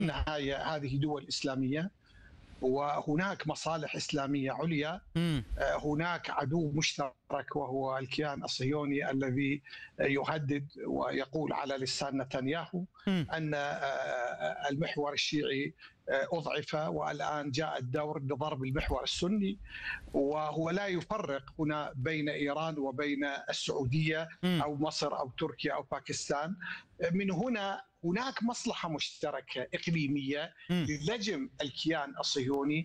النهاية هذه دول إسلامية، وهناك مصالح إسلامية عليا. هناك عدو مشترك وهو الكيان الصهيوني الذي يهدد ويقول على لسان نتنياهو أن المحور الشيعي أضعف، والآن جاء الدور لضرب المحور السني، وهو لا يفرق هنا بين إيران وبين السعودية أو مصر أو تركيا أو باكستان. من هنا هناك مصلحة مشتركة إقليمية للجم الكيان الصهيوني،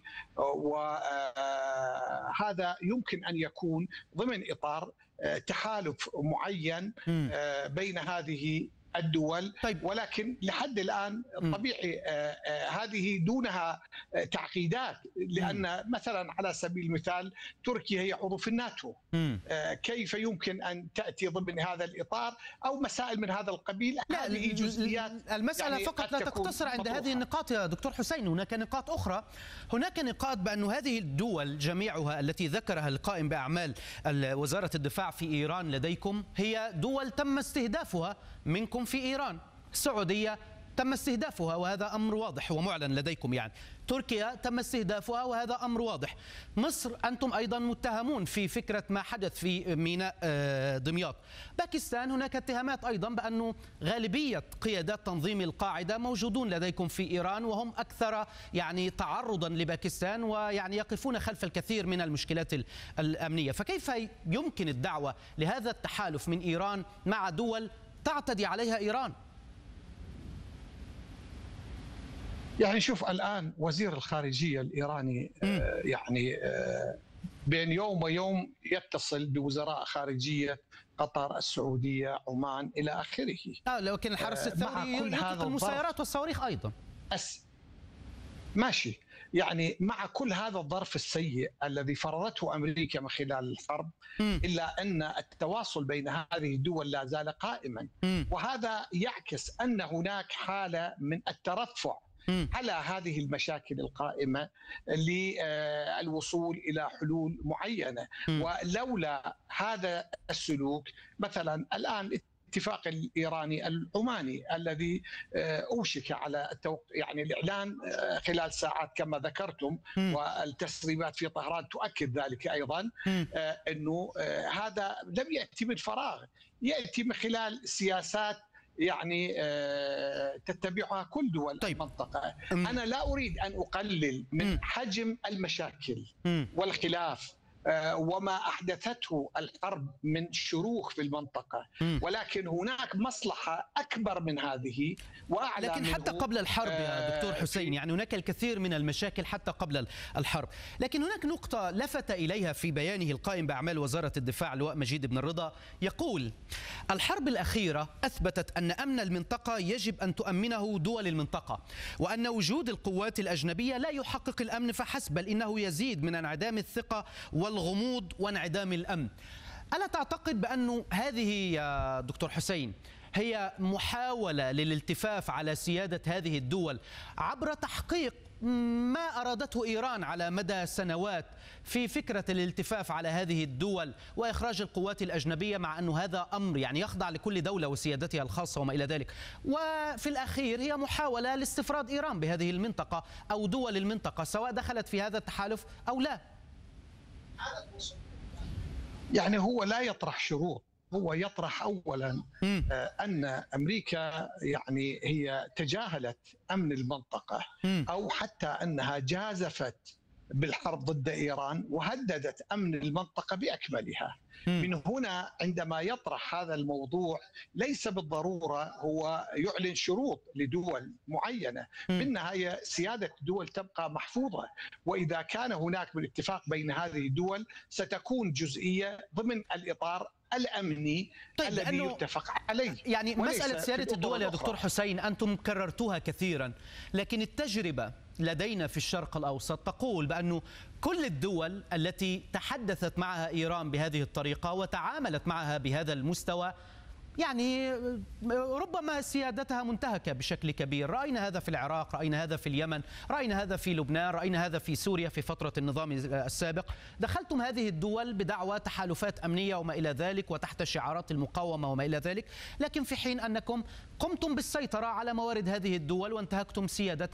وهذا يمكن أن يكون ضمن إطار تحالف معين بين هذه الدول. طيب. ولكن لحد الآن طبيعي هذه دونها تعقيدات، لأن مثلا على سبيل المثال تركيا هي عضو في الناتو. كيف يمكن أن تأتي ضمن هذا الإطار أو مسائل من هذا القبيل؟ هذه جزئيات. المسألة يعني فقط لا تقتصر عند هذه النقاط يا دكتور حسين، هناك نقاط أخرى. هناك نقاط بأن هذه الدول جميعها التي ذكرها القائم بأعمال وزارة الدفاع في إيران لديكم هي دول تم استهدافها منكم في إيران. السعودية تم استهدافها وهذا أمر واضح ومعلن لديكم، يعني تركيا تم استهدافها وهذا أمر واضح. مصر أنتم أيضا متهمون في فكرة ما حدث في ميناء دمياط. باكستان هناك اتهامات أيضا بأنه غالبية قيادات تنظيم القاعدة موجودون لديكم في إيران، وهم أكثر يعني تعرضا لباكستان، ويعني يقفون خلف الكثير من المشكلات الأمنية. فكيف يمكن الدعوة لهذا التحالف من إيران مع دول تعتدي عليها إيران؟ يعني شوف، الآن وزير الخارجية الإيراني يعني بين يوم ويوم يتصل بوزراء خارجية قطر، السعودية، عمان إلى آخره. لكن الحرس الثوري يطلق المسيرات والصواريخ أيضا. ماشي، يعني مع كل هذا الظرف السيء الذي فرضته أمريكا من خلال الحرب، إلا أن التواصل بين هذه الدول لا زال قائما، وهذا يعكس أن هناك حالة من الترفع على هذه المشاكل القائمة للوصول إلى حلول معينة. ولولا هذا السلوك، مثلا الآن الاتفاق الإيراني العماني الذي أوشك على يعني الإعلان خلال ساعات كما ذكرتم، والتسريبات في طهران تؤكد ذلك أيضا، أنه هذا لم يأتي من فراغ، يأتي من خلال سياسات يعني تتبعها كل دول المنطقة. أنا لا أريد أن أقلل من حجم المشاكل والخلاف وما أحدثته الحرب من شروخ في المنطقة، ولكن هناك مصلحة أكبر من هذه وأعلى. لكن حتى قبل الحرب يا دكتور حسين، يعني هناك الكثير من المشاكل حتى قبل الحرب. لكن هناك نقطة لفت إليها في بيانه القائم بأعمال وزارة الدفاع اللواء مجيد بن الرضا، يقول: الحرب الأخيرة أثبتت أن أمن المنطقة يجب أن تؤمنه دول المنطقة، وأن وجود القوات الأجنبية لا يحقق الأمن فحسب، بل إنه يزيد من انعدام الثقة والغموض وانعدام الأمن. ألا تعتقد بأن هذه يا دكتور حسين هي محاولة للالتفاف على سيادة هذه الدول عبر تحقيق ما أرادته إيران على مدى سنوات في فكرة الالتفاف على هذه الدول وإخراج القوات الأجنبية، مع أنه هذا أمر يعني يخضع لكل دولة وسيادتها الخاصة وما إلى ذلك، وفي الأخير هي محاولة لاستفراد إيران بهذه المنطقة أو دول المنطقة سواء دخلت في هذا التحالف أو لا؟ يعني هو لا يطرح شروط، هو يطرح أولا أن أمريكا يعني هي تجاهلت أمن المنطقة، أو حتى أنها جازفت بالحرب ضد إيران وهددت أمن المنطقة بأكملها. من هنا عندما يطرح هذا الموضوع ليس بالضرورة هو يعلن شروط لدول معينة، بالنهاية سيادة الدول تبقى محفوظة، وإذا كان هناك بالاتفاق بين هذه الدول ستكون جزئية ضمن الإطار الأمني الذي يتفق عليه. يعني مسألة سيادة الدول يا دكتور حسين أنتم كررتوها كثيرا، لكن التجربة لدينا في الشرق الأوسط تقول بأنه كل الدول التي تحدثت معها إيران بهذه الطريقة وتعاملت معها بهذا المستوى يعني ربما سيادتها منتهكة بشكل كبير. رأينا هذا في العراق، رأينا هذا في اليمن، رأينا هذا في لبنان، رأينا هذا في سوريا في فترة النظام السابق. دخلتم هذه الدول بدعوى تحالفات أمنية وما إلى ذلك وتحت شعارات المقاومة وما إلى ذلك، لكن في حين أنكم قمتم بالسيطرة على موارد هذه الدول وانتهكتم سيادتها